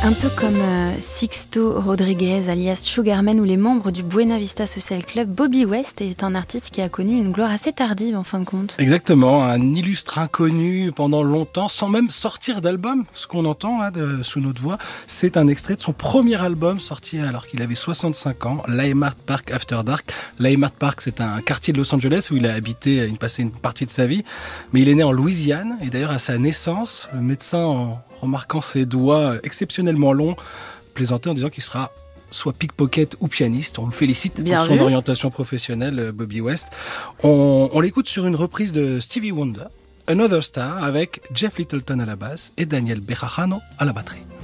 Un peu comme Sixto Rodriguez, alias Sugarman, ou les membres du Buena Vista Social Club, Bobby West est un artiste qui a connu une gloire assez tardive en fin de compte. Exactement, un illustre inconnu pendant longtemps, sans même sortir d'album. Ce qu'on entend là, sous notre voix, c'est un extrait de son premier album sorti alors qu'il avait 65 ans, Leimert Park After Dark. Leimert Park, c'est un quartier de Los Angeles où il a habité, il passait une partie de sa vie. Mais il est né en Louisiane et d'ailleurs à sa naissance, le médecin, en remarquant ses doigts exceptionnellement longs, plaisantait en disant qu'il sera soit pickpocket ou pianiste. On le félicite pour son orientation professionnelle, Bobby West. On l'écoute sur une reprise de Stevie Wonder, Another Star, avec Jeff Littleton à la basse et Daniel Bejarano à la batterie.